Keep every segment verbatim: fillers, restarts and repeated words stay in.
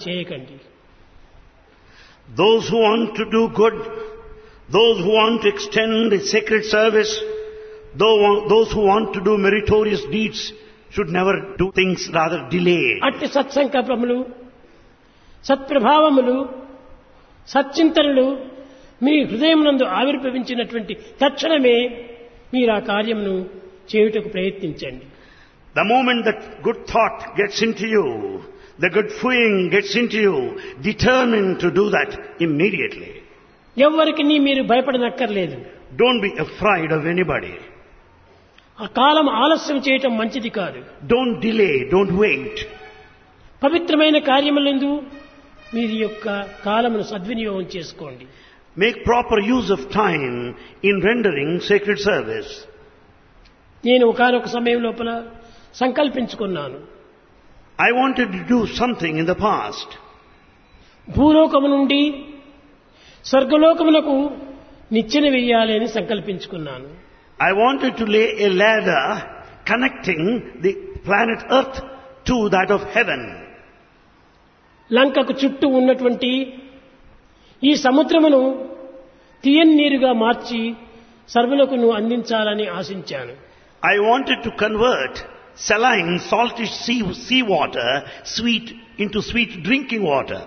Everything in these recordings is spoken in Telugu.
చేయకండి. Those who want to do good, those who want to extend the sacred service, those who want to do meritorious deeds should never do things, rather delay. అట్టి సత్సంకల్పములు, సత్ప్రభావములు, సచ్చింతనలు మీ హృదయమునందు ఆవిర్భవించినటువంటి తక్షణమే మీరు ఆ కార్యమును చేయుటకు ప్రయత్నించండి. The moment that good thought gets into you, the good feeling gets into you, determined to do that immediately. ఎవరికి మీరు భయపడనక్కర్లేదు. Don't be afraid of anybody. ఆ కాలం ఆలస్యం చేయటం మంచిది కాదు. Don't delay, don't wait. పవిత్రమైన కార్యములందు మీరు యొక్క కాలమును సద్వినియోగం చేసుకోండి. Make proper use of time in rendering sacred service. నేను ఒకానొక సమయం లోపల సంకల్పించుకున్నాను. I wanted to do something in the past. భూలోకము నుండి స్వర్గలోకమునకు నిచ్చెన వేయాలి అని సంకల్పించుకున్నాను. I wanted to lay a ladder connecting the planet Earth to that of heaven. లంకకు చుట్టూ ఉన్నటువంటి ఈ సముద్రమును తీయని నీరుగా మార్చి సర్వులకును అందించాలని ఆశించాను. I wanted to convert saline, saltish sea, sea water, sweet, into sweet drinking water.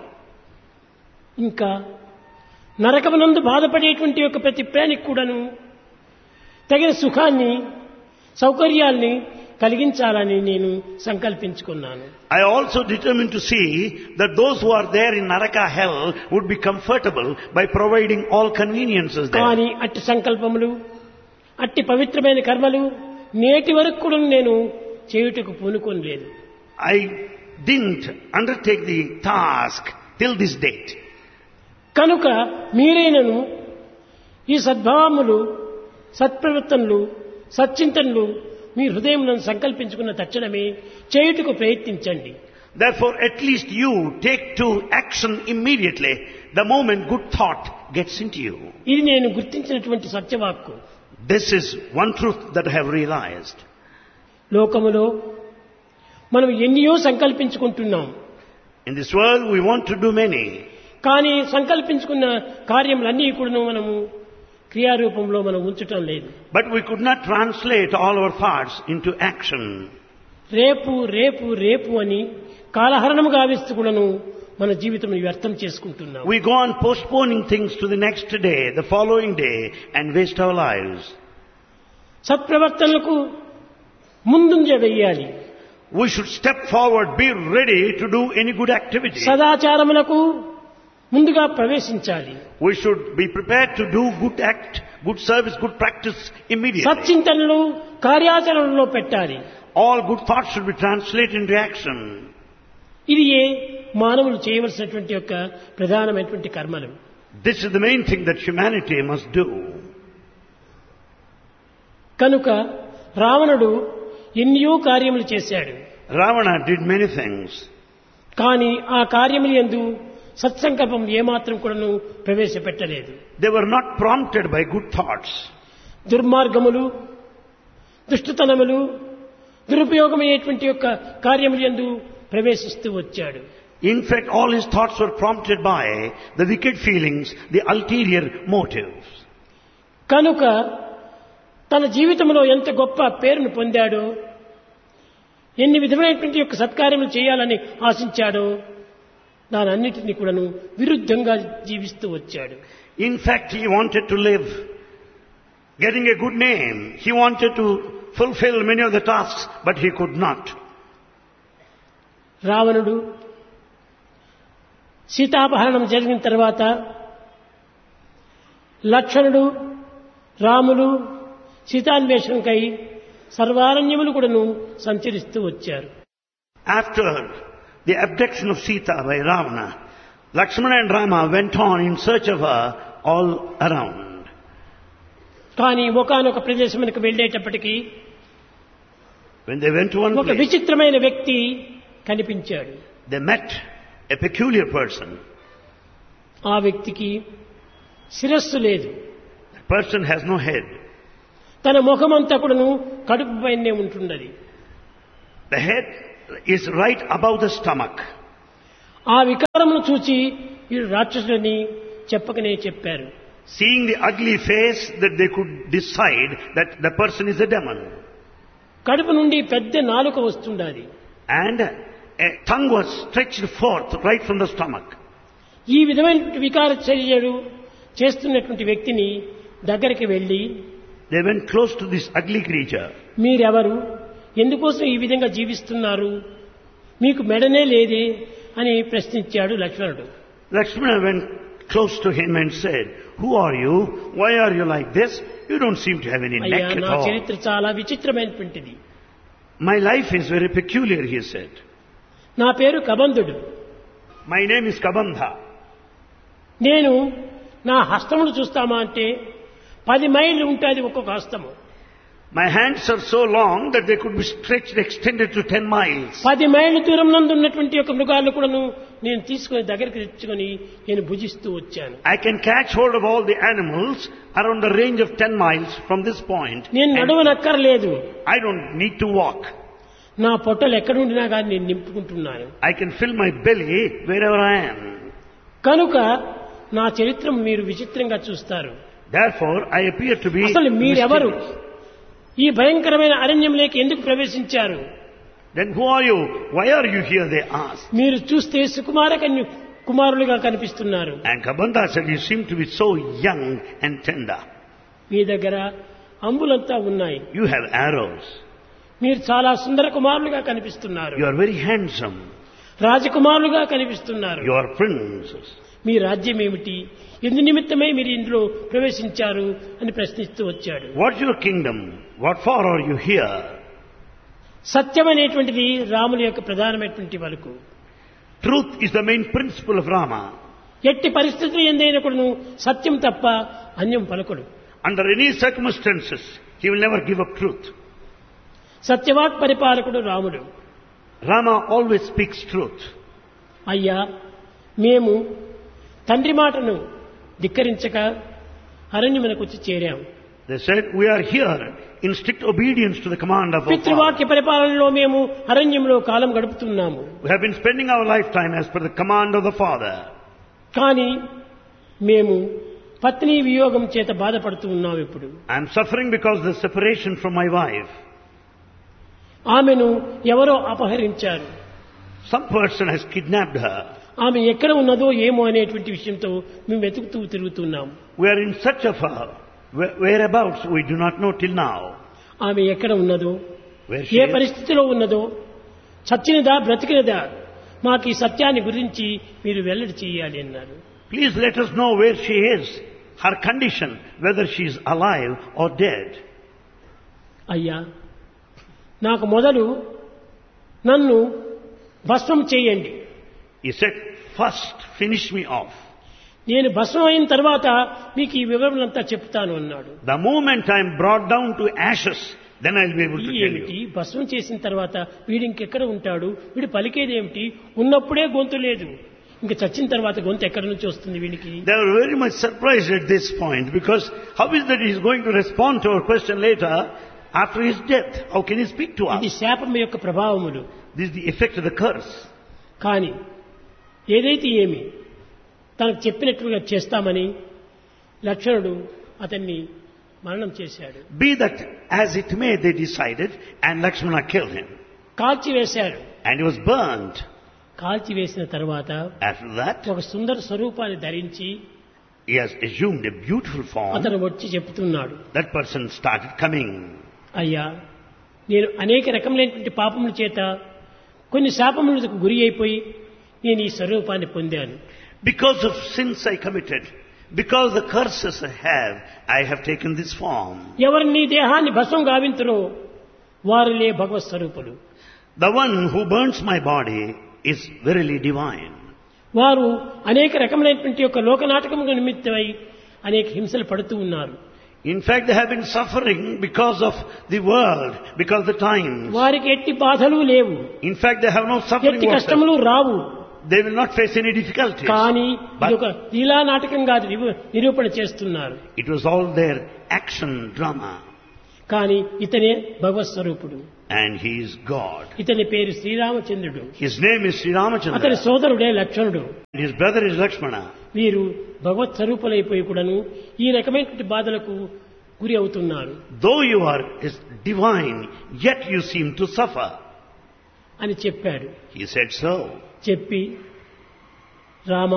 ఇంకా నరకమునందు బాధపడేటువంటి యొక్క ప్రతి ప్రాణికి కూడాను తగిన సుఖాన్ని, సౌకర్యాల్ని కలిగించాలని నేను సంకల్పించుకున్నాను. I also determined to see that those who are there in Naraka hell would be comfortable by providing all conveniences there. కానీ అట్టి సంకల్పములు, అట్టి పవిత్రమైన కర్మలు నేటి వరకు కూడా నేను చేయుటకు పూనుకోలేదు. I didn't undertake the task till this date. కనుక మీరైనను ఈ సద్భావములు, సత్ప్రవర్తనలు, సచ్చింతనలు మీ హృదయమును సంకల్పించుకున్న తక్షణమే చేయుటకు ప్రయత్నించండి. Therefore, at least you take to action immediately the moment good thought gets into you. ఇది నేను గుర్తించినటువంటి సత్యవాక్కు. This is one truth that I have realized. లోకములో మనం ఎన్నో సంకల్పించుకుంటున్నాం. In this world we want to do many. కానీ సంకల్పించుకున్న కార్యములన్నీ కూడా మనము క్రియారూపంలో మనం ఉంచటం లేదు. But we could not translate all our thoughts into action. రేపు రేపు రేపు అని కాలహరణము గావిస్తూ కూడాను మన జీవితం వ్యర్థం చేసుకుంటున్నాం. We go on postponing things to the next day, the following day, and waste our lives. సత్ప్రవర్తనలకు ముందుంజ వేయాలి. We should step forward, be ready to do any good activity. సదాచారములకు ముందుగా ప్రవేశించాలి. We should be prepared to do good act, good service, good practice immediately. సచ్చింతనలు కార్యాచరణలో పెట్టాలి. All good thoughts should be translated into action. ఇది ఏ మానవులు చేయవలసినటువంటి యొక్క ప్రధానమైనటువంటి కర్మలు. This is the main thing that humanity must do. కనుక రావణుడు ఎన్నో కార్యములు చేశాడు. Ravana did many things. కానీ ఆ కార్యముల యందు సత్సంకల్పం ఏమాత్రం కూడాను ప్రవేశపెట్టలేదు. They were not prompted by good thoughts. దుర్మార్గములు, దుష్టతనములు, దురుపయోగమయ్యేటువంటి యొక్క కార్యముల యందు ప్రవేశిస్తూ వచ్చాడు. In fact, all his thoughts were prompted by the wicked feelings, the ulterior motives. కనుక తన జీవితంలో ఎంత గొప్ప పేరును పొందాడో, ఎన్ని విధమైనటువంటి యొక్క సత్కార్యములు చేయాలని ఆశించాడో దానన్నిటినీ కూడాను విరుద్ధంగా జీవిస్తూ వచ్చాడు. In fact, he wanted to live getting a good name. He wanted to fulfill many of the tasks, but he could not. రావణుడు సీతాపహరణం జరిగిన తర్వాత లక్ష్మణుడు, రాములు సీతాన్వేషణకై సర్వారణ్యములు కూడాను సంచరిస్తూ వచ్చారు. After the abduction of Sita by Ravana, Lakshmana and Rama went on in search of her all around. కానీ ఒకానొక ప్రదేశమునకు వెళ్ళేటప్పటికీ When they went to one ఒక place, విచిత్రమైన వ్యక్తి కనిపించాడు. they met a peculiar person. ఆ వ్యక్తికి శిరస్సు లేదు. The person has no head. తన ముఖమంతా కూడాను కడుపు పైనే ఉంటున్నది. The head is right above the stomach. ఆ వికారమును చూచి వీరు రాక్షసులని చెప్పకనే చెప్పారు. Seeing the ugly face, that they could decide that the person is a demon. కడుపు నుండి పెద్ద నాలుక వస్తుండాది. And a tongue was stretched forth right from the stomach. ఈ విధమైన వికార చర్యలు చేస్తున్నటువంటి వ్యక్తిని దగ్గరికి వెళ్లి, They went close to this ugly creature. మీరెవరు, ఎందుకోసం ఈ విధంగా జీవిస్తున్నారు, మీకు మెడనే లేదే అని ప్రశ్నించాడు లక్ష్మణుడు. Lakshmana went close to him and said, "Who are you? Why are you like this? You don't seem to have any అయ్యా, neck at నా all." చరిత్ర చాలా విచిత్రమైనటువంటిది. My life is very peculiar, he said. నా పేరు కబంధుడు. My name is Kabandha. నేను నా హస్తమును చూస్తామా అంటే పది మైళ్ళు ఉంటుంది ఒక్కొక్క హస్తము. My hands are so long that they could be stretched, extended to ten miles. పది మైళ్ళ దూరం నందు ఉన్నటువంటి ఒక మృగాలను కూడాను నేను తీసుకుని దగ్గరికి తెచ్చుకొని నేను భుజిస్తూ వచ్చాను. I can catch hold of all the animals around the range of ten miles from this point. నేను నడవనక్కర్లేదు. I don't need to walk. నా పొట్టలు ఎక్కడుండినా కానీ నేను నింపుకుంటున్నాను. I can fill my belly wherever I am. కనుక నా చరిత్ర మీరు విచిత్రంగా చూస్తారు. Therefore, I appear to be అసలు మీరెవరు, mysterious. ఈ భయంకరమైన అరణ్యంలోకి ఎందుకు ప్రవేశించారు? Then who are you? Why are you here? They asked. మీరు చూస్తే సుకుమార కన్య కుమారులుగా కనిపిస్తున్నారు. And Kabandha said, "You seem to be so young and tender. మీ దగ్గర అంబులంతా ఉన్నాయి. You have arrows. మీరు చాలా సుందర కుమారులుగా కనిపిస్తున్నారు. You are very handsome. రాజకుమారులుగా కనిపిస్తున్నారు. You are princes. మీ రాజ్యం ఏమిటి, ఎందు నిమిత్తమై మీరు ఇందులో ప్రవేశించారు అని ప్రశ్నిస్తూ వచ్చాడు. What's your kingdom? What for are you here?" సత్యం అనేటువంటిది రాముల యొక్క ప్రధానమైనటువంటి పలుకు. Truth is the main principle of Rama. ఎట్టి పరిస్థితులు ఎందైనా కూడా సత్యం తప్ప అన్యం పలుకుడు. Under any circumstances, he will never give up truth. సత్యవాక్ పరిపాలకుడు రాముడు. Rama always speaks truth. అయ్యా, మేము తండ్రి మాటను ధిక్కరించక అరణ్యమునకు వచ్చి చేరాం. They said, "We are here in strict obedience to the command of our Father. పితృవాక్య పరిపాలనలో మేము అరణ్యంలో కాలం గడుపుతున్నాము. We have been spending our lifetime as per the command of the Father. కానీ మేము పత్ని వియోగం చేత బాధపడుతూ ఉన్నాం. ఇప్పుడు I am suffering because of the separation from my wife. ఆమెను ఎవరో అపహరించారు. Some person has kidnapped her. ఆమె ఎక్కడ ఉన్నదో ఏమో అనేటువంటి విషయంతో మేము వెతుకుతూ తిరుగుతున్నాం. We are in search of her. Where- Whereabouts we do not know till now. ఆమె ఎక్కడ ఉన్నదో, Where she ఏ is. పరిస్థితిలో ఉన్నదో, చచ్చినదా బ్రతికినదా, మాకు ఈ సత్యాన్ని గురించి మీరు వెల్లడి చేయాలి అన్నారు. Please let us know where she is, her condition, whether she is alive or dead. అయ్యా, నాకు మొదలు నన్ను భస్మం చేయండి. He said, "First finish me off. నేను భస్మం అయిన తర్వాత మీకు ఈ వివరములంతా చెప్తాను అన్నాడు. The moment I am brought down to ashes, then I will be able to ఈ tell ఏమిటి, you." భస్మం చేసిన తర్వాత వీడు ఇంకెక్కడ ఉంటాడు, వీడు పలికేదేమిటి, ఉన్నప్పుడే గొంతు లేదు, ఇంకా చచ్చిన తర్వాత గొంతు ఎక్కడి నుంచి వస్తుంది వీడికి? They were very much surprised at this point, because how is that he is going to respond to our question later after his death? How can he speak to ఇది us? శాపం యొక్క ప్రభావములు. This is the effect of the curse. కానీ ఏదైతే ఏమి తనకు చెప్పినట్లుగా చేస్తామని లక్ష్మణుడు అతన్ని మరణం చేశాడు. Be that as it may, they decided, and Lakshmana killed him. కాల్చివేశాడు. And he was burnt. కాల్చివేసిన తర్వాత After that, ఒక సుందర స్వరూపాన్ని ధరించి he has assumed a beautiful form. అతను వచ్చి చెప్తున్నాడు, That person started coming. అయ్యా, నేను అనేక రకములైనటువంటి పాపముల చేత కొన్ని శాపములకు గురి అయిపోయి నేను ఈ స్వరూపాన్ని పొందాను. Because of sins I committed, because the curses I have, I have taken this form. ఎవరు నీ దేహాన్ని భస్మం గావింతురో వారిలే భగవత్ స్వరూపులు. The one who burns my body is verily divine. వారు అనేక రకములైనటువంటి యొక్క లోకనాటకము నిమిత్తమై అనేక హింసలు పడుతూ ఉన్నారు. In fact, they have been suffering because of the world, because of the times. వారికి ఎట్టి బాధలు లేవు, In fact, they have no suffering ఎట్టి whatsoever. కష్టములు రావు. They will not face any difficulties. కానీ But ఇది ఒక లీలా నాటకంగా నిరూ- నిరూపణ చేస్తున్నారు. it was all their action drama. కానీ ఇతనే భగవత్ స్వరూపుడు. And he is God. ఇతని పేరు శ్రీరామచంద్రుడు. His name is Sri Ramachandra. అతని సోదరుడే లక్ష్మణుడు. His brother is Lakshmana. వీరు భగవత్ స్వరూపులైపోయి కూడాను ఈ రకమైనటువంటి బాధలకు గురి అవుతున్నారు. Though you are is divine, yet you seem to suffer. అని చెప్పాడు. He said so. చెప్పి, రామ,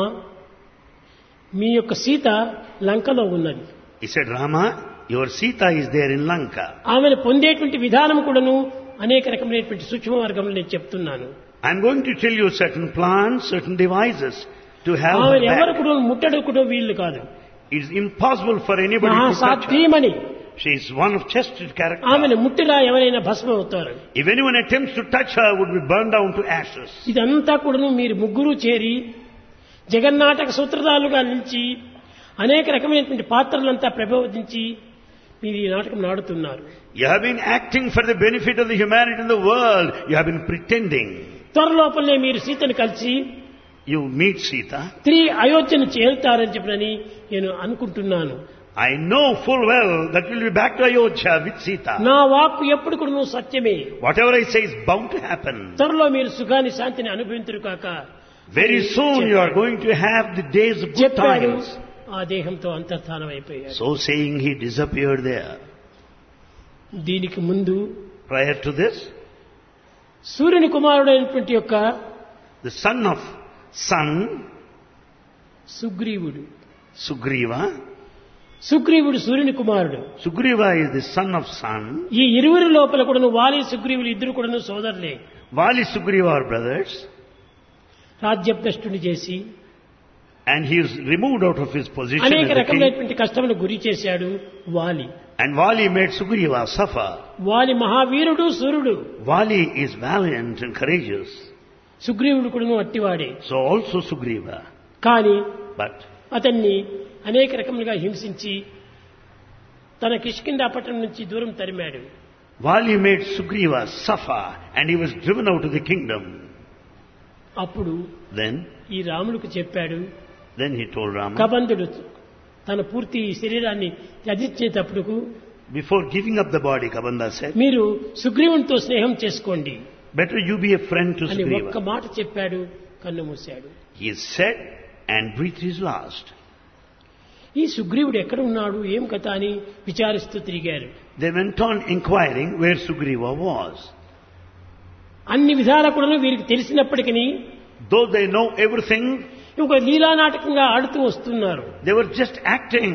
మీ యొక్క సీత లంకలో ఉన్నది. He said, Rama, your Sita is there in Lanka. ఆమెను పొందేటువంటి విధానం కూడాను అనేక రకమైనటువంటి సూక్ష్మ మార్గంలో నేను చెప్తున్నాను. I'm going to tell you certain plans, certain devices to have her ఆమెను ఎవరు back. కూడా ముట్టడుకుటో వీళ్ళు కాదు. It is impossible for anybody to touch her. మహాసాధ్వీమణి. She is one of chested character. ఆమెను ముట్టిరా ఎవరైనా భస్మం అవుతారు. If anyone attempts to touch her, would be burned down to ashes. ఇదంతా కూడాను మీరు ముగ్గురు చేరి జగన్నాటక సూత్రధారులుగా నిలిచి అనేక రకమైనటువంటి పాత్రలంతా ప్రబోధించి మీరు ఈ నాటకం ఆడుతున్నారు. You have been acting for the benefit of the humanity in the world. You have been pretending. త్వరలోపలనే మీరు సీతను కలిసి You meet Sita. తిరిగి అయోధ్యను చేరుతారని చెప్పనని నేను అనుకుంటున్నాను. I know full well that you will be back to Ayodhya with Sita. నా వాక్కు ఎప్పుడు కూడా నువ్వు సత్యమే. Whatever I say is bound to happen. త్వరలో మీరు సుఖాన్ని శాంతిని అనుభవించరు కాక. Very soon you are going to have the days of good చెప్పాడు. times. ఆ దేహంతో అంతర్ధానం అయిపోయాడు. So saying, he disappeared there. దీనికి ముందు Prior to this, సూర్యుని కుమారుడైనటువంటి యొక్క the son of sun, సుగ్రీవుడు. Sugriva. సుగ్రీవుడు సూర్యుని కుమారుడు. Sugriva is the son of sun. ఈ ఇరువురి లోపల కూడాను వాలి సుగ్రీవులు ఇద్దరు కూడాను సోదరులే. Vali Sugriva are brothers. రాజ్యభ్రష్టుని చేసి And he is removed out of his position అనేక as a king. రకమైనటువంటి కష్టములు గురి చేశాడు వాలి. And Vali made Sugriva suffer. వాలి మహావీరుడు సూర్యుడు. Vali is valiant and courageous. సుగ్రీవుడు కూడాను అట్టివాడే. So also Sugriva. కానీ But అతన్ని అనేక రకములుగా హింసించి తన కిష్కింధా పట్టణం నుంచి దూరం తరిమాడు. Vali made Sugriva suffer and he was driven out of the kingdom. అప్పుడు Then, ఈ రాముడికి చెప్పాడు, then he told Rama, కబంధుడు తన పూర్తి శరీరాన్ని త్యజించేటప్పుడు before giving up the body, Kabanda said, మీరు సుగ్రీవునితో స్నేహం చేసుకోండి better you be a friend to అని ఒక్క Sugriva. మాట చెప్పాడు. కన్ను మూశాడు. He said and breathed his last. ఈ సుగ్రీవుడు ఎక్కడ ఉన్నాడు, ఏం కథ అని విచారిస్తూ తిరిగారు. They went on inquiring where Sugriva was. అన్ని విధాలా కూడా వీరికి తెలిసినప్పటికీ Though they know everything, ఒక లీలా నాటకంగా ఆడుతూ వస్తున్నారు. they were just acting.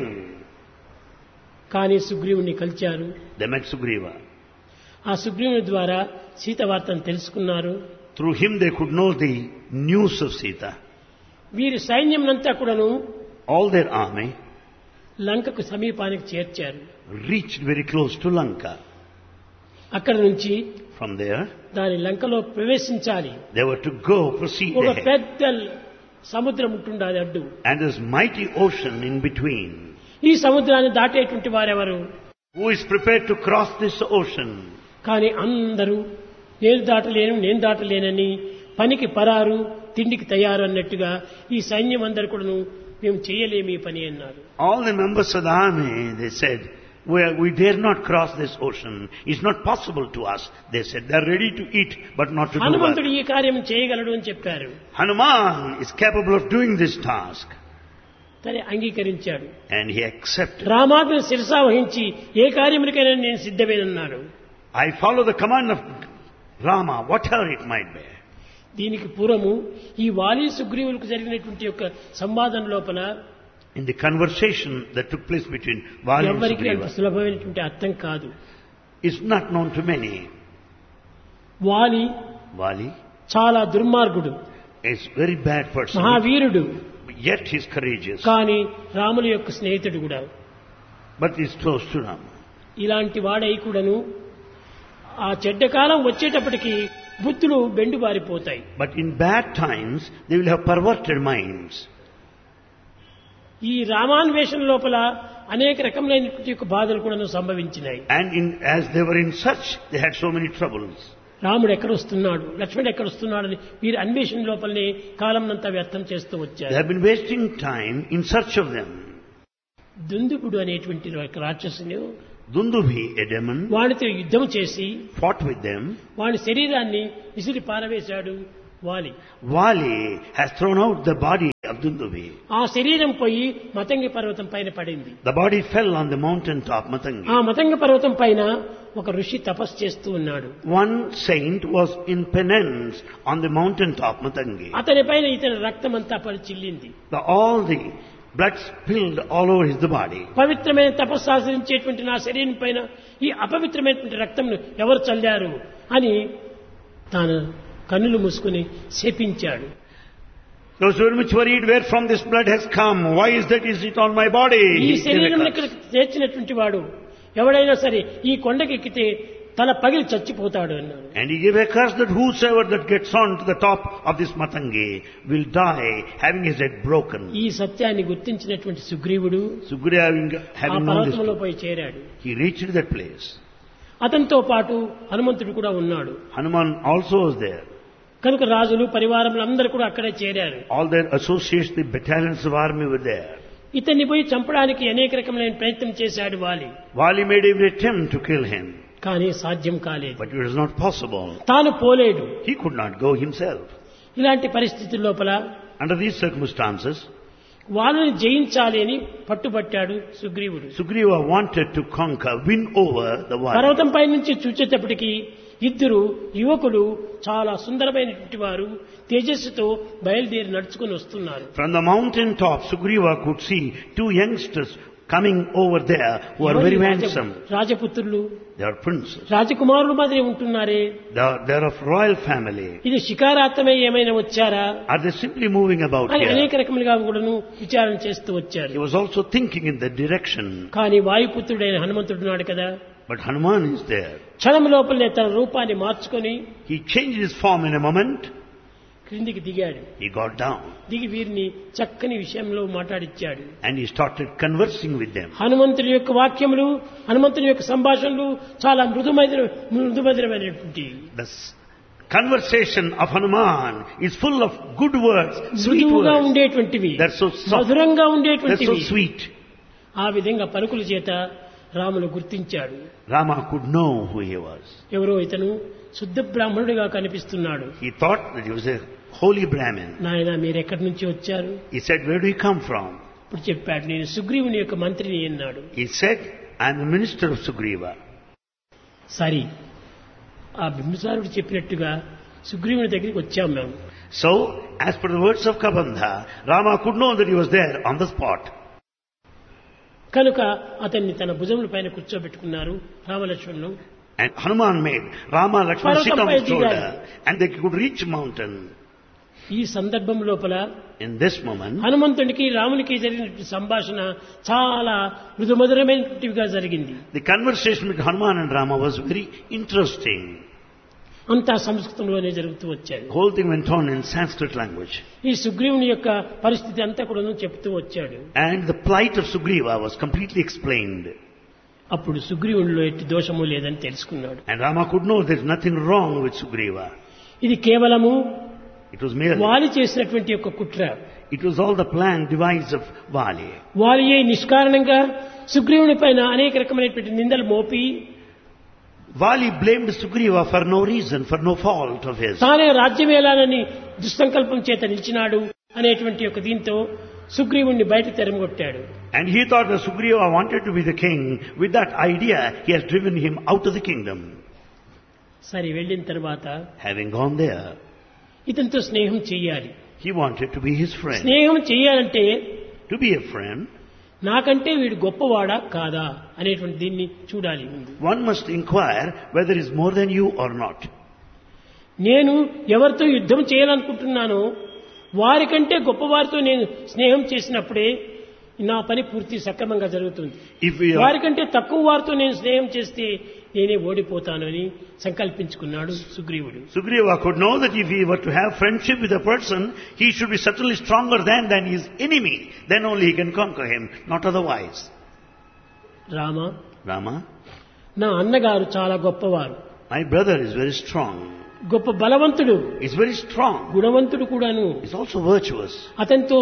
కానీ సుగ్రీవుని కలిచారు. They met Sugriva. ఆ సుగ్రీవుని ద్వారా సీత వార్తను తెలుసుకున్నారు. Through him they could know the news of Sita. వీరి సైన్యంనంతా కూడాను All their army లంకకు సమీపానికి చేర్చారు. reached very close to Lanka. అక్కడి నుంచి From there, దాని లంకలో ప్రవేశించాలి. they were to go, proceed ఒక ahead. పెద్ద సముద్రం ఉంటుండాలి అడ్డు. And there's mighty ocean in between. ఈ సముద్రాన్ని దాటేటువంటి వారెవరు? Who is prepared to cross this ocean? కానీ అందరూ నేను దాటలేను నేను దాటలేనని పనికి పరారు తిండికి తయారు అన్నట్టుగా ఈ సైన్యం అందరు కూడాను మేము చేయలేము ఈ పని అన్నారు. All the members of the army, they said, we, are, we dare not cross this ocean. It's not possible to us. They said they are ready to eat, but not to do హనుమంతుడు work. ఈ కార్యం చేయగలడు అని చెప్పారు. Hanuman is capable of doing this task. సరే అంగీకరించాడు. And he accepted. రామాజ్ఞను శిరసా వహించి ఏ కార్యమునికైనా నేను సిద్ధమేనన్నాడు. I follow the command of Rama, whatever it might be. దీనికి పూర్వము ఈ వాలి సుగ్రీవులకు జరిగినటువంటి యొక్క సంవాదం లోపల In the conversation that took place between Vali and ఎవరికి అంత Sugriva, సులభమైనటువంటి అర్థం కాదు. is not known to many. వాలి Vali చాలా దుర్మార్గుడు, is a very bad person, మహావీరుడు, yet he is courageous, కానీ రాముల యొక్క స్నేహితుడు కూడా. but he is close to Rama. ఇలాంటి వాడై కూడాను ఆ చెడ్డ కాలం వచ్చేటప్పటికి బుద్ధులు బెండుబారిపోతాయి. But in bad times, they will have perverted minds. ఈ రామాన్వేషణ లోపల అనేక రకములైనటువంటి యొక్క బాధలు కూడా సంభవించినాయి. And in, as they were in such, they had so many troubles. రాముడు ఎక్కడ వస్తున్నాడు, లక్ష్మణుడు ఎక్కడ వస్తున్నాడని వీరి అన్వేషణ లోపలనే కాలం అంతా వ్యర్థం చేస్తూ They వచ్చారు. have been wasting time in search of them. దుందుకుడు అనేటువంటి ఒక రాక్షసుని Dundubi, a demon, వాడితో యుద్ధం చేసి fought with them. వాడి శరీరాన్ని విసిరి పారవేశాడు వాలి. Vali has thrown out the body of Dundubi. ఆ శరీరం పోయి మతంగి పర్వతం పైన పడింది. The body fell on the mountain top, Matangi. ఆ మతంగి పర్వతం పైన ఒక ఋషి తపస్సు చేస్తూ ఉన్నాడు. One saint was in penance on the mountain top, Matangi. అతని పైన ఇతని రక్తం అంతా పరిచిల్లింది. The, all the blood spilled all over his the body. పవిత్రమైన తపస్సు ఆచరించేటువంటి నా శరీరం పైన ఈ అపవిత్రమైనటువంటి రక్తంను ఎవరు చల్లారు అని తాను కన్నులు మూసుకుని శపించాడు. He was very much worried where from this blood has come. Why is that is it on my body? ఈ He శరీరం gave a ఇక్కడ curse. చేర్చినటువంటి వాడు ఎవడైనా సరే ఈ కొండకి ఎక్కితే తల పగిలి చచ్చిపోతాడు అన్నాడు. And he gave a curse that whosoever that gets on to the top of this Matangi will die having his head broken. ఈ సత్యాన్ని గుర్తించినటువంటి సుగ్రీవుడు Sugriva having, ఆ having known this, పర్వతంలో పోయి చేరాడు. he reached that place. అతనితో పాటు హనుమంతుడు కూడా ఉన్నాడు. Hanuman also was there. కనుక రాజులు పరివారములు అందరూ కూడా అక్కడే చేరారు. All their associates, the battalions of army were there. ఇతన్ని పోయి చంపడానికి అనేక రకమైన ప్రయత్నం చేశాడు వాలి. Vali made every attempt to kill him, కానీ సాధ్యం కాలేదు. but it was not possible. తాను పోలేడు. He could not go himself. ఇలాంటి పరిస్థితుల లోపల Under these circumstances, వాళ్ళని జయించాలి అని పట్టుబట్టాడు సుగ్రీవుడు. Sugriva wanted to conquer, win over the Vali. పర్వతం పై నుంచి చూచేటప్పటికి ఇద్దరు యువకులు చాలా సుందరమైనటువంటి వారు తేజస్సుతో బయలుదేరి నడుచుకుని వస్తున్నారు. From the mountain top, Sugriva could see two youngsters coming over there who are very handsome. రాజపుత్రులు, They are princes. రాజకుమారులు మాదిరి ఉంటున్నారే. They are, they are of royal family. ఇది శికారార్థమై ఏమైనా వచ్చారా Are they simply moving about అని అనేక here? రకములుగా కూడాను విచారణ చేస్తూ వచ్చారు. He was also thinking in that direction. కానీ వాయుపుత్రుడైన హనుమంతుడు నాడు కదా, But Hanuman is there. క్షణం లోపలనే తన రూపాన్ని మార్చుకొని He changed his form in a moment. క్రిందికి దిగాడు. He got down దిగి వీరిని చక్కని విషయంలో మాట్లాడిచ్చాడు. and he started conversing with them. హనుమంతుని యొక్క వాక్యములు, హనుమంతుని యొక్క సంభాషణలు చాలా మృదుమైన మృదుమధురమైనటువంటి. The s- conversation of Hanuman is full of good words, sweet మృదువుగా words. ఉండేటువంటివి, They're so soft. మధురంగా They're so ఉండేటువంటివి. sweet. ఆ విధంగా పలుకుల చేత రాములు గుర్తించాడు. Rama could know who he was. ఎవరో ఇతను శుద్ధ బ్రాహ్మణుడిగా కనిపిస్తున్నాడు. He thought that he was a holy Brahmin. నాయన మీరు ఎక్కడి నుంచి వచ్చారు? He said, where do you come from? ఇప్పుడు చెప్పాడు, నేను సుగ్రీవుని యొక్క మంత్రిని అన్నాడు. He said, I am the minister of Sugriva. సరి ఆ బింబిసారుడు చెప్పినట్టుగా సుగ్రీవుని దగ్గరికి వచ్చాం మేము. So, as per the words of Kabandha, Rama could know that he was there on the spot. కనుక అతన్ని తన భుజముల పైన కూర్చోబెట్టుకున్నారు రామలక్ష్మణులు. And Hanuman made Rama Lakshmana sit on his Parvatam shoulder pay and they could reach mountain. ఈ సందర్భం లోపల In this moment, హనుమంతుడికి రామునికి జరిగినటువంటి సంభాషణ చాలా మృదుమధురమైనటువంటివిగా జరిగింది. the conversation with Hanuman and Rama was very interesting. అంతా సంస్కృతంలోనే జరుగుతూ వచ్చాడు. The whole thing went on in Sanskrit language. ఈ సుగ్రీవుని యొక్క పరిస్థితి అంతా కూడా చెప్తూ వచ్చాడు. And the plight of Sugriva was completely explained. అప్పుడు సుగ్రీవునిలో ఎట్టి దోషము లేదని తెలుసుకున్నాడు. And Rama could know there is nothing wrong with Sugriva. ఇది కేవలము It was merely, వాలి చేసినటువంటి యొక్క కుట్ర. it was all the plan device of Vali. వాలియే నిష్కారణంగా సుగ్రీవుని పైన అనేక రకమైనటువంటి నిందలు మోపి Vali blamed Sugriva for no reason, for no fault of his. తానే రాజ్యమేలానని దుస్సంకల్పం చేత నిలిచినాడు అనేటువంటి యొక్క దీంతో సుగ్రీవుణ్ణి బయట తెరమగొట్టాడు. And he thought that Sugriva wanted to be the king. With that idea, he has driven him out of the kingdom. సరే వెళ్ళిన తర్వాత Having gone there, ఇతనితో స్నేహం చెయ్యాలి. he wanted to be his friend. స్నేహం చెయ్యాలంటే To be a friend, నాకంటే వీడు గొప్పవాడా కాదా అనేటువంటి దీన్ని చూడాలి ముందు. one must inquire whether he is more than you or not. నేను ఎవరితో యుద్ధం చేయాలనుకుంటున్నానో వారికంటే గొప్పవారితో నేను స్నేహం చేసినప్పుడే నా పని పూర్తి సక్రమంగా జరుగుతుంది. If we are, వారికంటే తక్కువ వారితో నేను స్నేహం చేస్తే నేనే ఓడిపోతాను అని సంకల్పించుకున్నాడు సుగ్రీవుడు. Sugriva could know that if he were to have friendship with a person, he should be certainly stronger than, than his enemy. Then only he can conquer him, not otherwise. Rama, Rama, నా అన్నగారు చాలా గొప్పవారు, my brother is very strong. గొప్ప బలవంతుడు, He's very strong. గుణవంతుడు కూడాను. He's also virtuous. అతనితో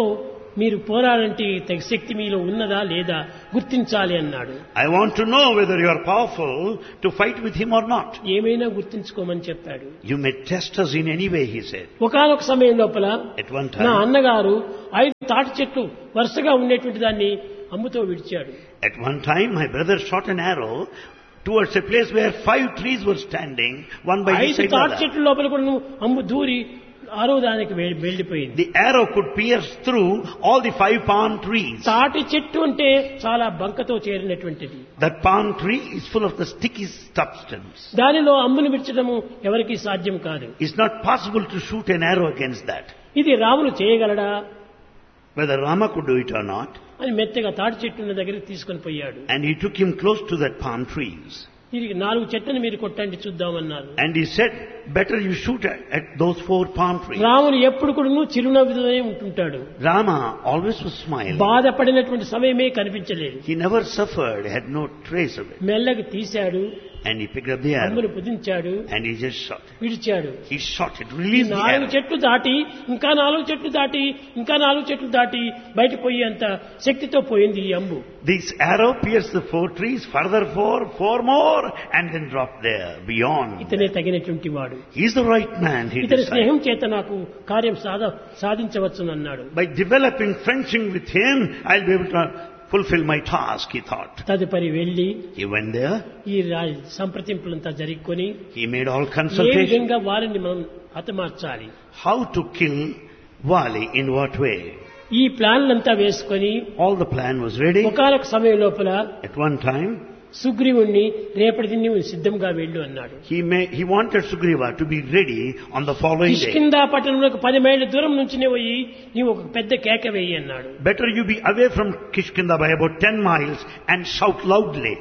మీరు పోరాడంటే తగ్గ శక్తి మీలో ఉన్నదా లేదా గుర్తించాలి అన్నాడు. I want to know whether you are powerful to fight with him or not. ఏమైనా గుర్తించుకోమని చెప్పాడు. You may test us in any way, he said. ఒకానొక సమయం లోపల At one నా time, అన్నగారు ఐదు తాటి చెట్లు వరుసగా ఉండేటువంటి దాన్ని అమ్ముతో విడిచాడు. at one time, my brother shot an arrow towards a place where five trees were standing, one by each ఐదు side తాటి other. చెట్ల లోపల కూడా నువ్వు అమ్ము దూరి ఆరో దానికి వె- వెళ్ళిపోయింది. The arrow could pierce through all the five palm trees. తాటి చెట్టు అంటే చాలా బంకతో చేరినటువంటిది. That palm tree is full of the sticky substance. దానిలో అమ్మును విడిచడము ఎవరికీ సాధ్యం కాదు. It's not possible to shoot an arrow against that. ఇది Ramulu చేయగలడా Whether Rama could do it or not. అని మెత్తగా తాటి చెట్టున్న దగ్గరికి తీసుకొని పోయాడు. And he took him close to that palm trees. ఇది నాలుగు చెట్లను మీరు కొట్టండి చూద్దామన్నారు. And he said, better you shoot at, at those four palm trees. Ramulu ఎప్పుడు కూడా చిరునవ్వుతోనే ఉంటుంటాడు. Rama always was smiling. బాధపడినటువంటి సమయమే కనిపించలేదు. He never suffered, had no trace of it. మెల్లగా తీశాడు, And he picked up the arrow అమ్మును పుదించాడు, and he just shot it. విడిచాడు. He shot it, ఈ released the నాలుగు arrow. చెట్లు దాటి ఇంకా నాలుగు చెట్లు దాటి ఇంకా నాలుగు చెట్లు దాటి బయట పోయి అంత శక్తితో పోయింది ఈ అంబు. This arrow pierced the four trees, further four, four more, and then dropped there, beyond. ఇతనే తగినటువంటి వాడు. He's the right man, he ఇతని decided. స్నేహం చేత నాకు కార్యం సాధ సాధించవచ్చునన్నాడు. By developing friendship with him, I'll be able to fulfill my task, he thought. తదుపరి వెళ్లి He went there, ఈ రా- సంప్రదింపులంతా జరుపుకొని he made all A consultations. విధంగా వారిని మనం హతమార్చాలి, How to kill Vali, in what way. ఈ ప్లాన్లంతా వేసుకొని All the plan was ready. ఒకానొక సమయం లోపల At one time, సుగ్రీవుణ్ణి రేపటి నీవు సిద్ధంగా వెళ్ళు అన్నాడు. he may, he wanted Sugriva to be ready on the following day. Kishkinda పట్టణంలోకి పది మైళ్ళ దూరం నుంచి పోయి నీవు ఒక పెద్ద కేక వేయి అన్నాడు. Better you be away from Kishkinda by about ten miles and shout loudly.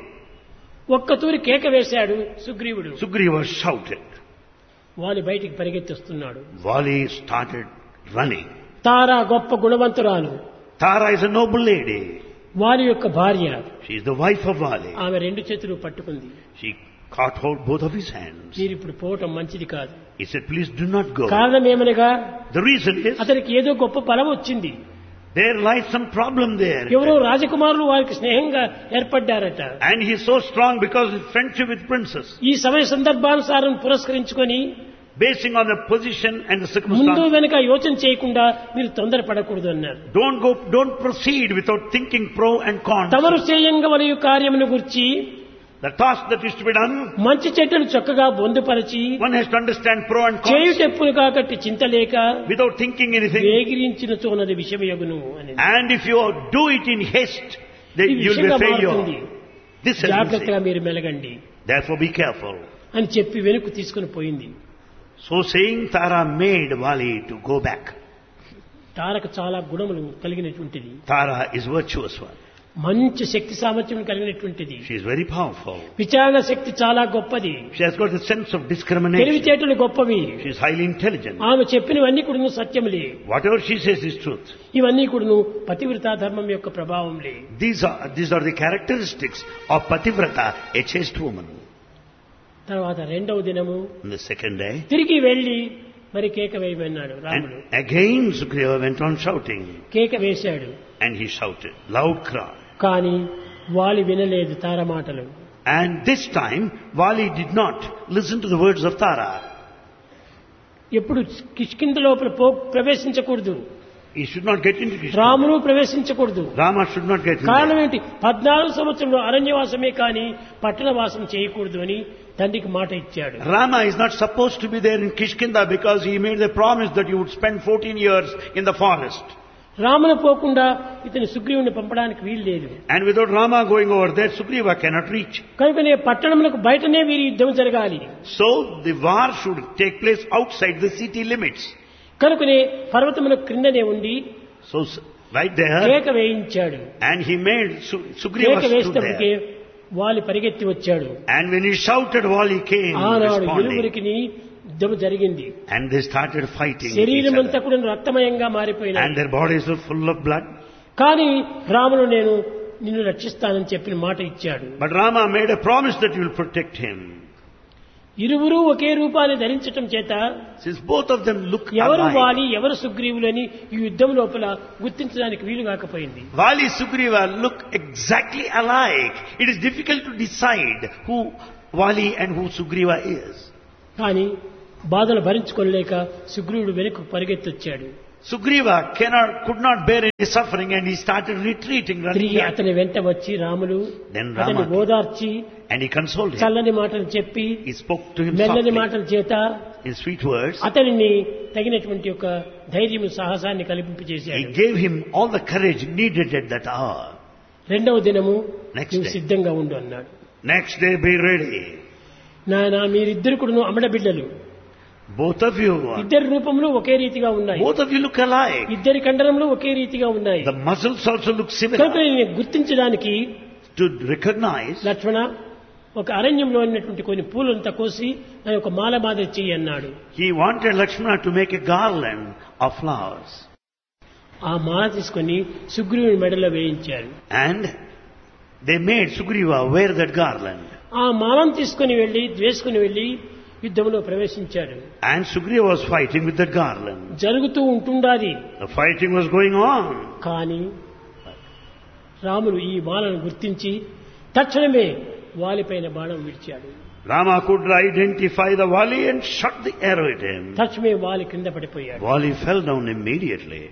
ఒక్క తూరి కేక వేశాడు సుగ్రీవుడు. Sugriva shouted. వాలి బయటికి పరిగెత్తిస్తున్నాడు. Vali started running. తారా గొప్ప గుణవంతురాలు, Tara is a noble lady. వాలి యొక్క భార్య. She is the wife of Vali. ఆమె రెండు చేతులు పట్టుకుంది. She caught hold both of his hands. మీరు ఇప్పుడు పోవటం మంచిది కాదు. He said, please do not go. కారణం ఏమనగా The reason is, అతనికి ఏదో గొప్ప బలం వచ్చింది. there lies some problem there. ఎవరో రాజకుమారులు వారికి స్నేహంగా ఏర్పడ్డారట. And he is so strong because of his friendship with princess. ఈ సమయ సందర్భానుసారం పురస్కరించుకొని Basing on the position and the ముందు circumstances. వెనక యోచన చేయకుండా మీరు తొందరపడకూడదు అన్నారు. Don't go, don't proceed without thinking pro and con. తమరు చేయంగా వలయు కార్యమును గురించి The task that is to be done, మంచి చెడ్డలు చక్కగా బొందుపరచి one has to understand pro and con చేయుటెప్పును కాకట్టి చింతలేక without thinking anything. వేగిరించిన చోనది విషమయగును అని. And if you do it in haste, then ఇది you will be విషంగా a failure. మారుతుంది. This has been జాగ్రత్తగా said. మీరు మెలగండి Therefore be careful. అని చెప్పి వెనుక తీసుకుని పోయింది. So saying, Tara made Vali to go back. తారకు చాలా గుణములు కలిగినటువంటిది, Tara is virtuous one. మంచి శక్తి సామర్థ్యం కలిగినటువంటిది, She is very powerful. విచారణ శక్తి చాలా గొప్పది, She has got the sense of discrimination. తెలివితేటలు గొప్పవి. She is highly intelligent. ఆమె చెప్పినవన్నీ కూడా సత్యములే. Whatever she says is truth. ఇవన్నీ కూడా పతివ్రతా ధర్మం యొక్క ప్రభావంలే. These are, these are the characteristics of Pativrata, a chaste woman. తర్వాత రెండవ దినము On the second day, తిరిగి వెళ్లి మరి కేక వేయమన్నాడు రాముడు. and again Sugriva went on shouting. కేక వేశాడు, And he shouted, loud cry. కానీ వాలి వినలేదు తార మాటలు. And this time, Vali did not listen to the words of Tara. ఎప్పుడు కిష్కింద లోపల పో ప్రవేశించకూడదు, He should not get into Krishna. రామును ప్రవేశించకూడదు. Rama should not get into కారణం ఏంటి? పద్నాలుగు సంవత్సరంలో అరణ్యవాసమే కానీ పట్టణవాసం చేయకూడదు అని తండ్రికి మాట ఇచ్చాడు. Rama is not supposed to be there in Kishkinda because he made the promise that he would spend fourteen years in the forest. రామును పోకుండా ఇతని సుగ్రీవుని పంపడానికి వీలు లేదు. And without Rama going over there, Sugriva cannot reach. కనుకనే పట్టణములకు బయటనే వీరి యుద్ధం జరగాలి. So the war should take place outside the city limits. కనుకనే పర్వతముల క్రిందనే ఉండి So s- right there, కేక వేయించాడు. and he made Su- Sugriva కేక stood వేసినప్పటికే there. వాలి పరిగెత్తి వచ్చాడు. And when he shouted, Vali came ఆనాడు responding. ఇరువురికి యుద్ధం జరిగింది. And they started fighting with each శరీరం అంతా other. కూడా రక్తమయంగా And మారిపోయినాయి. their bodies were full of blood. కానీ రాముడు నేను నిన్ను రక్షిస్తానని చెప్పిన మాట ఇచ్చాడు. But Rama made a promise that he will protect him. ఇరువురు ఒకే రూపాన్ని ధరించటం చేత Since both of them look ఎవరు alike, వాలి ఎవరు సుగ్రీవులని ఈ యుద్ధం లోపల గుర్తించడానికి వీలు కాకపోయింది. Vali Sugriva look exactly alike. It is difficult to decide who Vali and who Sugriva is. కానీ బాధలు భరించుకోలేక సుగ్రీవుడు వెనుకకు పరిగెత్తొచ్చాడు. Sugriva cannot, could not bear any suffering and he started retreating, running తిరిగి back. అతని వెంట వచ్చి రాములు Then అతన్ని Rama came. ఓదార్చి And he consoled him. చల్లని మాటలు చెప్పి He spoke to him మెల్లని softly మాటల చేత in sweet words. అతనిని తగినటువంటి ఒక ధైర్యం సాహసాన్ని కల్పింప He చేశాడు. gave him all the courage needed at that hour. రెండవ దినము Next నువ్వు day. సిద్ధంగా ఉండు అన్నాడు. Next day be ready. నాయన మీరిద్దరు కూడా అమడ బిడ్డలు, Both of you, are- ఇద్దరి రూపములు ఒకే రీతిగా ఉన్నాయి, both of you look alike. ఇద్దరి కండరములు ఒకే రీతిగా ఉన్నాయి. The muscles also look కనుక similar. నేను గుర్తించడానికి To recognize, లక్ష్మణ ఒక అరణ్యంలో ఉన్నటువంటి కొన్ని పూలంతా కోసి దాని ఒక మాల మాదిరి చెయ్యి అన్నాడు. he wanted Lakshmana to make a garland of flowers. ఆ మాల తీసుకొని సుగ్రీవుని మెడలో వేయించారు. And they made Sugriva wear that garland. ఆ మాలను తీసుకొని వెళ్లి వేసుకుని వెళ్లి యుద్ధంలో ప్రవేశించాడు. And Sugriva was fighting with that garland. జరుగుతూ ఉంటుండాది. The fighting was going on. కానీ రాముడు ఈ మాలను గుర్తించి తక్షణమే వాలిపైన బాణం విడిచాడు. Rama could identify the Vali and shot the arrow at him. తక్షణమే వాలి కింద పడిపోయాడు. Vali fell down immediately.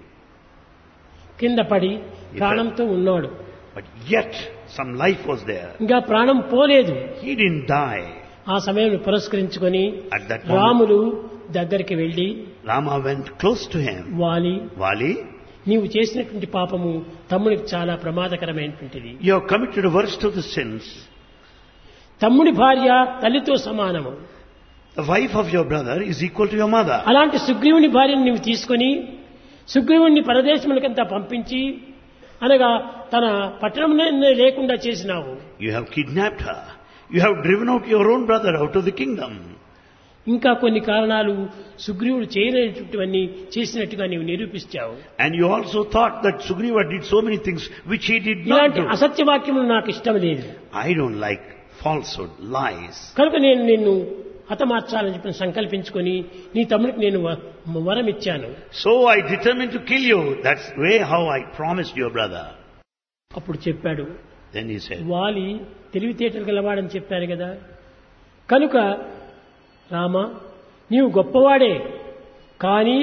కింద పడి ప్రాణంతో ఉన్నాడు. But yet some life was there. ఇంకా ప్రాణం పోలేదు. He didn't die. ఆ సమయం పురస్కరించుకొని At that moment, రాములు దగ్గరికి వెళ్లి Rama went close to him. వాలి Vali, నీవు చేసినటువంటి పాపము తమ్ముడికి చాలా ప్రమాదకరమైనటువంటిది. you have committed the worst of the sins. తమ్ముడి భార్య తల్లితో సమానము. The wife of your brother is equal to your mother. అలాంటి సుగ్రీవుని భార్యను నీవు తీసుకొని సుగ్రీవుణ్ణి పరదేశములకంతా పంపించి అనగా తన పట్టణంలో లేకుండా చేసినావు. You have kidnapped her. You have driven out your own brother out of the kingdom. ఇంకా కొన్ని కారణాలు సుగ్రీవుడు చేయలేనటువంటివన్నీ చేసినట్టుగా నీవు నిరూపించావు. And you also thought that Sugriva did so many things which he did not ఇలాంటి do. అసత్యవాక్యములు నాకు ఇష్టం లేదు. I don't like falsehood, lies. కనుక నేను నిన్ను హతమార్చాలని చెప్పి సంకల్పించుకొని నీ తమ్ముడికి నేను వ- వరం ఇచ్చాను. So I determined to kill you. That's the way how I promised your brother. అప్పుడు చెప్పాడు, Then he said, వాలి తెలివితేటలు గలవాడని చెప్పారు కదా, కనుక రామ నీవు గొప్పవాడే, కానీ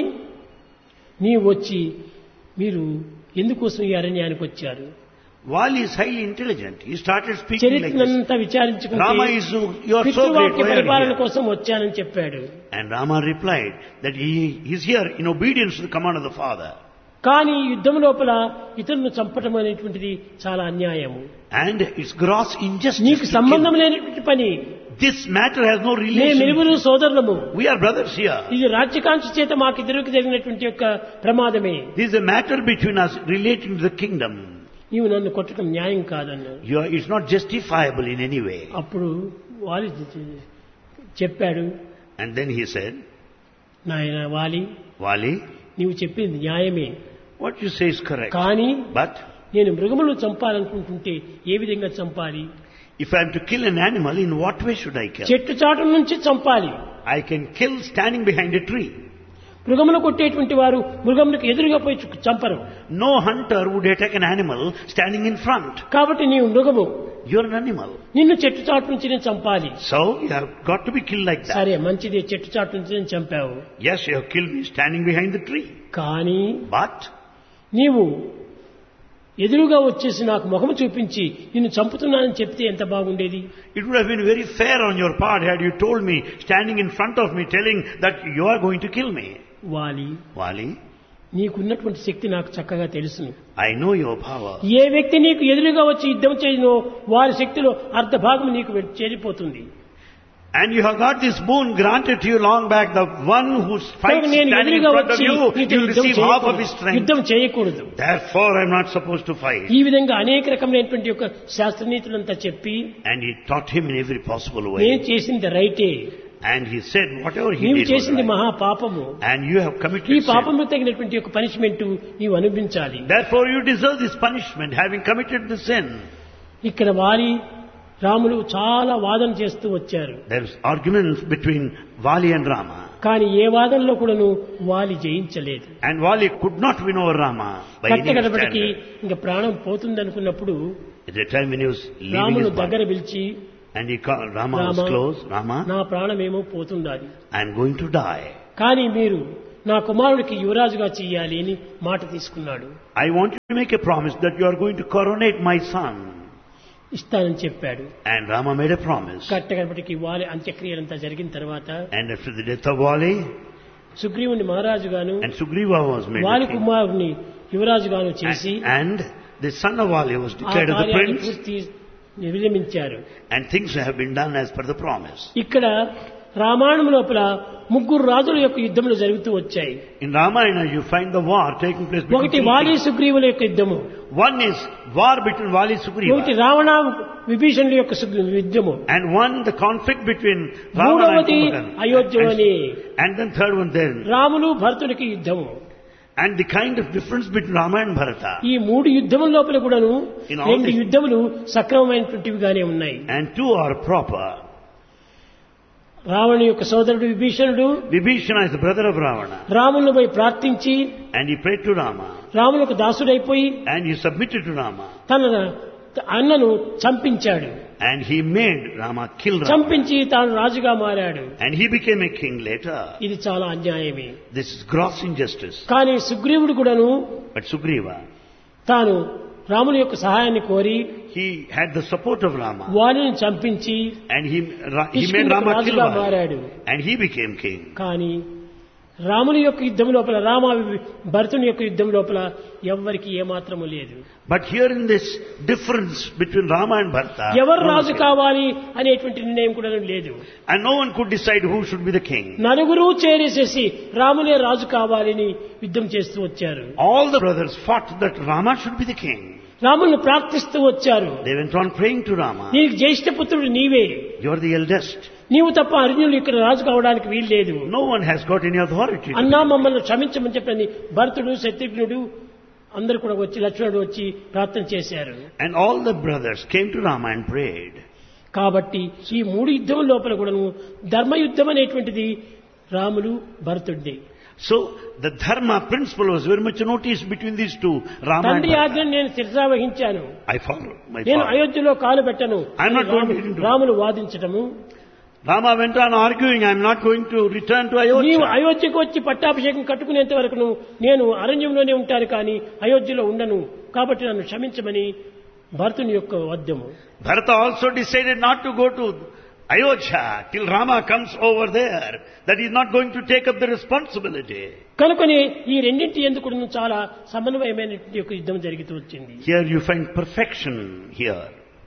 నీవు వచ్చి మీరు ఎందుకోసం ఈ అరణ్యానికి వచ్చారు? Vali is highly intelligent. He started speaking like this. చరిత్రనంతా విచారించుకుంటే Rama is so, you are so great. పితృవాక్య Why are you పరిపాలన here? కోసం వచ్చానని చెప్పాడు. And Rama replied that he is here in obedience to the command of the father. కానీ యుద్ధం లోపల ఇతరులను చంపటం అనేటువంటిది చాలా అన్యాయము. And it's gross injustice. నీకు to సంబంధం kill. లేనటువంటి పని. This matter has no మేము relation. ఇరువురు సోదరులము. We are brothers here. ఇది రాజ్యకాంక్ష చేత మాకిద్దరికి జరిగినటువంటి యొక్క ప్రమాదమే. This is a matter between us relating to the kingdom. నీవు నన్ను కొట్టడం న్యాయం కాదన్నాడు. You are, it's not justifiable in any way. అప్పుడు వాలి చెప్పాడు, And then he said, నాయన వాలి Vali, నీవు చెప్పింది న్యాయమే, what you say is correct. కానీ But నేను మృగములను చంపాలనుకుంటుంటే ఏ విధంగా చంపాలి? if I am to kill an animal, in what way should I kill? చెట్టు చాటు నుంచి చంపాలి. I can kill standing behind a tree. మృగములు కొట్టేటువంటి వారు మృగములకు ఎదురుగా పోయి చు- చంపరు. No hunter would attack an animal standing in front. కాబట్టి నీవు మృగము, You are an animal. నిన్ను చెట్టు చాటు నుంచి నేను చంపాలి. So you have got to be killed like that. సరే మంచిది, చెట్టు చాటు నుంచి నేను చంపావు. Yes, you have killed me standing behind the tree. కానీ But నీవు ఎదురుగా వచ్చేసి నాకు ముఖము చూపించి నిన్ను చంపుతున్నానని చెప్తే ఎంత బాగుండేది. it would have been very fair on your part had you told me, standing in front of me, telling that you are going to kill me. వాలి, Vali, నీకున్నటువంటి శక్తి నాకు చక్కగా తెలుసును. I know your power. ఏ వ్యక్తి నీకు ఎదురుగా వచ్చి యుద్ధం చేయనో వారి శక్తిలో అర్ధ భాగం నీకు వె- చేరిపోతుంది. And you have got this boon granted to you long back. The one who కనుక fights నేను standing in ఎదురుగా front of వచ్చి you, నీతో you will యుద్ధం receive half of his చేయకూడదు. strength. యుద్ధం చేయకూడదు. Therefore, I am not supposed to fight. ఈ విధంగా అనేక రకమైనటువంటి యొక్క శాస్త్రనీతులంతా చెప్పి And he taught him in every possible నేను way. చేసింది రైటే, And he said, whatever he నీవు did was చేసింది right. మహా పాపము, And you have ఈ committed sin. పాపము తగినటువంటి యొక్క పనిష్మెంట్ నీవు అనుభవించాలి. Therefore, you deserve this punishment, having committed the sin. ఇక్కడ వారి రాములు చాలా వాదన చేస్తూ వచ్చారు. There is arguments between Vali and Rama. కానీ ఏ వాదనలో కూడాను వాలి జయించలేదు. And Vali could not win over Rama by any కట్టగడపటికి standard. ఇంకా ప్రాణం పోతుందనుకున్నప్పుడు At the time when he was leaving రామును his దగ్గర body, పిలిచి, and he called, Rama was Rama, close, Rama, నా ప్రాణమేమో పోతుండాలి, I am going to die. కానీ మీరు నా కుమారుడికి యువరాజుగా చెయ్యాలి అని మాట తీసుకున్నాడు. I want you to make a promise that you are going to coronate my son. ఇస్తానని చెప్పాడు. And Rama made a promise. కట్టగడపటికి వాలి అంత్యక్రియలంతా జరిగిన తర్వాత And after the death of Vali, సుగ్రీవుని మహారాజుగాను and Sugriva was made వాలి the king. కుమారుని యువరాజుగాను చేసి And, and the son of Vali was ఆ declared as the కార్యాన్ని prince. పూర్తి విరమించారు. And things have been done as per the promise. ఇక్కడ రామాయణం లోపల ముగ్గురు రాజుల యొక్క యుద్ధములు జరుగుతూ వచ్చాయి. In Ramayana you find the war taking place between ఒకటి two వాలి kings. సుగ్రీవుల యొక్క యుద్ధము, One is war between Vali and ఒకటి Sugriva. రావణ విభీషణుల యొక్క సుగ్రీ- యుద్ధము, And one the conflict between Ravana and మూడవది Kumbhakarna. అయోధ్యలోని And, and then third one then. Ramulu భరతుడికి యుద్ధము. And the kind of difference between Rama and Bharata. ఈ మూడు యుద్ధముల లోపల కూడాను In all రెండు these- యుద్ధములు సక్రమమైనటువంటివిగానే ఉన్నాయి. And two are proper. రావణుని యొక్క సోదరుడు విభీషణుడు Vibhishana is the brother of Ravana. రాముని పోయి ప్రార్థించి And he prayed to Rama. రామునికి దాసుడైపోయి And he submitted to Rama. తన అన్నను చంపించాడు. And he made Rama kill Rama. చంపించి తాను రాజుగా మారాడు. And he became a king later. ఇది చాలా అన్యాయమే. This is gross injustice. కానీ సుగ్రీవుడు కూడాను But Sugriva, తాను రాముని యొక్క సహాయాన్ని కోరి he had the support of Rama. వాలిని చంపించి And he, Ra- he made కిష్కింధకు Rama kill రాజుగా Vali. మారాడు. And he became king. కానీ రాముని యొక్క యుద్ధం లోపల రామ భరతుని యొక్క యుద్ధం లోపల ఎవ్వరికి ఏమాత్రము లేదు. But here in this difference between Rama and Bharata, ఎవరు no one రాజు said. కావాలి అనేటువంటి నిర్ణయం కూడా లేదు. And no one could decide who should be the king. నలుగురు చేరేసేసి రామునే రాజు కావాలని యుద్ధం చేస్తూ వచ్చారు. All the brothers fought that Rama should be the king. రాముని ప్రార్థిస్తూ వచ్చారు. They went on praying to Rama. నీకు జ్యేష్ఠ పుత్రుడు నీవే, You are the eldest. నీవు తప్ప అర్జునుడు ఇక్కడ రాజు కావడానికి వీల్లేదు. No one has got any authority. అన్నా మమ్మల్ని క్షమించమని చెప్పని భరతుడు శత్రుఘ్నుడు అందరూ కూడా వచ్చి లక్ష్మణుడు వచ్చి ప్రార్థన చేశారు. And all the brothers came to Rama and prayed. కాబట్టి ఈ మూడు యుద్ధం లోపల కూడాను ధర్మయుద్ధం అనేటువంటిది Ramulu భరతుడిది. So the dharma principle was very much noticed between these two, Rama and తండ్రి Bharata. ఆజ్ఞను నేను శిరసా వహించాను, I follow my నేను father. అయోధ్యలో కాలు పెట్టను I'm not going to Ramu- into- Ramulu వాదించటము. Rama went on arguing, I am not going to return to నీవు Ayodhya. అయోధ్యకు వచ్చి పట్టాభిషేకం కట్టుకునేంత వరకు నేను అరణ్యంలోనే ఉంటాను కానీ అయోధ్యలో ఉండను, కాబట్టి నన్ను క్షమించమని భరతుని యొక్క వద్యము. Bharata also decided not to go to Ayodhya till Rama comes over there. That he is not going to take up the responsibility. కనుకొని ఈ రెండింటి ఎందుకు చాలా సమన్వయమైనటువంటి యొక్క యుద్ధం జరుగుతూ వచ్చింది. Here you find perfection here.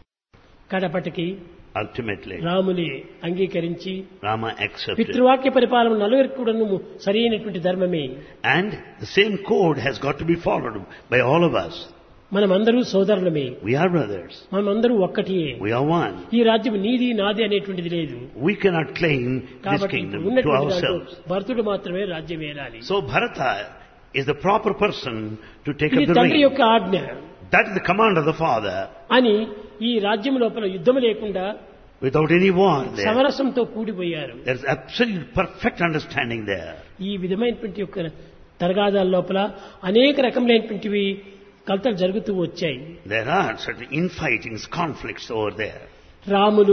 కడపటికి Ultimately, రాముని అంగీకరించి Rama accepted. పితృవాక్య పరిపాలన నలుగురికి కూడా సరైనటువంటి ధర్మమే. And the same code has got to be followed by all of us. మనమందరూ సోదరులమే, We are brothers. మనమందరూ ఒక్కటియే. We are one. ఈ రాజ్యం నీది నాది అనేటువంటిది లేదు. We cannot claim this కాబట్టి kingdom to ఉన్నటువంటి దాంట్లో ourselves. భరతుడు మాత్రమే రాజ్యం ఏలాలి. So Bharata is the proper person to take ఇది up the తండ్రి reign. యొక్క ఆజ్ఞ That is the command of the father. అని ఈ రాజ్యం లోపల యుద్ధం లేకుండా Without any war there. సమరసంతో కూడిపోయారు. There is absolute perfect understanding there. ఈ విధమైనటువంటి యొక్క తరగాదాల లోపల అనేక రకములైనటువంటివి కలతలు జరుగుతూ వచ్చాయి. There are certain infightings, conflicts over there. Ramulu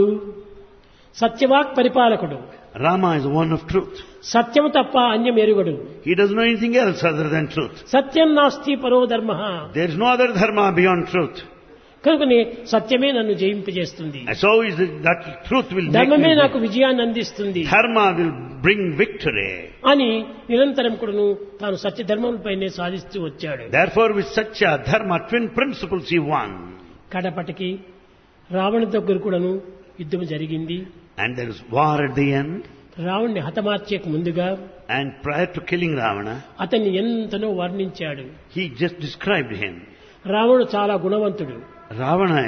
సత్యవాక్ పరిపాలకుడు, Rama is one of truth. సత్యము తప్ప అన్యం ఎరుగడు. He doesn't know anything else other than truth. సత్యం నాస్తి పరో ధర్మ. There is no other dharma beyond truth. కనుకనే సత్యమే నన్ను జయింపజేస్తుంది, And so is it that truth will make ధర్మమే me నాకు win. విజయాన్ని అందిస్తుంది Dharma will bring victory. అని నిరంతరం కూడాను తాను సత్య ధర్మములపైనే సాధిస్తూ వచ్చాడు. Therefore with Satya, Dharma, twin principles he won. కడపటికి Ravana దగ్గర కూడాను యుద్ధం జరిగింది. And there is war at the end. రావణ్ణి హతమార్చేక ముందుగా And prior to killing Ravana, అతన్ని ఎంతనో వర్ణించాడు. he just described him. రావణుడు చాలా గుణవంతుడు, Ravana is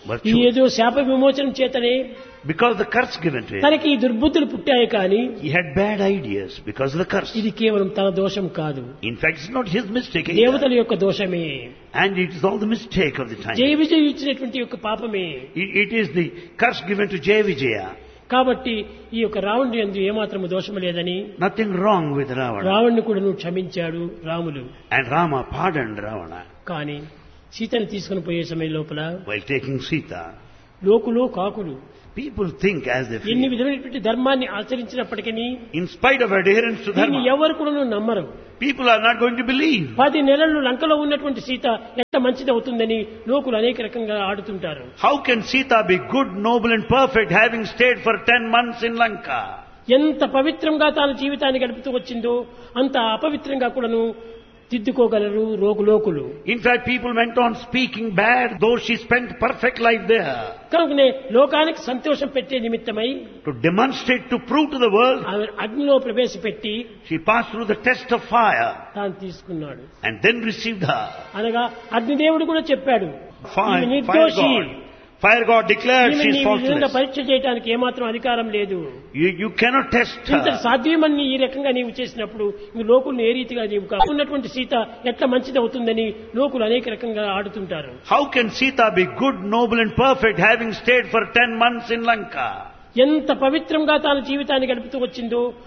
virtue. ఏదో శాప విమోచనం చేతనే Because the curse given to him. తనకి ఈ దుర్బుద్ధులు పుట్టాయి కానీ He had bad ideas because of the curse. ఇది కేవలం తన దోషం కాదు, In fact, it's not his mistake either. దేవతల యొక్క దోషమే, And it is all the mistake of the time. జయ విజయ్ ఇచ్చినటువంటి యొక్క పాపమే. It, it is the curse given to Jaya Vijaya. కాబట్టి ఈ యొక్క రావణుడి యందు ఏమాత్రము దోషము లేదని Nothing wrong with Ravana. రావణ్ణి కూడా నువ్వు క్షమించాడు Ramulu. And Rama pardoned Ravana కానీ సీతను తీసుకుని పోయే సమయం లోపల while taking Sita. లోకులు కాకులు People think as they ఎన్ని feel. విధమైనటువంటి ధర్మాన్ని ఆచరించినప్పటికీ In spite of adherence to దీన్ని Dharma, ఎవరు కూడా నమ్మరు. people are not going to believe. పది నెలలు లంకలో ఉన్నటువంటి సీత ఎంత మంచిది అవుతుందని లోకులు అనేక రకంగా ఆడుతుంటారు. How can Sita be good, noble and perfect having stayed for ten months in Lanka? ఎంత పవిత్రంగా తాను జీవితాన్ని గడుపుతూ వచ్చిందో అంత అపవిత్రంగా కూడాను దిద్దుకోగలరు రోగు లోకులు. In fact, people went on speaking bad, though she spent perfect life there. కనుకనే లోకానికి సంతోషం పెట్టే నిమిత్తమై To demonstrate, to prove to the world, ఆమె అగ్నిలో ప్రవేశపెట్టి she passed through the test of fire తాను తీసుకున్నాడు. and then received her. అనగా అగ్నిదేవుడు కూడా చెప్పాడు, Fire, ఈమె fire నిర్దోషి, God. Fire God declared ఈమె she is నీ విధంగా faultless. పరీక్ష చేయడానికి ఏమాత్రం అధికారం లేదు. You, you cannot test ఇంత her. సాధ్యమని ఈ రకంగా నీవు చేసినప్పుడు ఇంక లోకుల్ని ఏ రీతిగా నీవు కా- ఉన్నటువంటి సీత ఎట్లా మంచిది అవుతుందని లోకులు అనేక రకంగా ఆడుతుంటారు. How can Sita be good, noble and perfect having stayed for ten months in Lanka? ఎంత పవిత్రంగా తాను జీవితాన్ని గడుపుతూ వచ్చిందో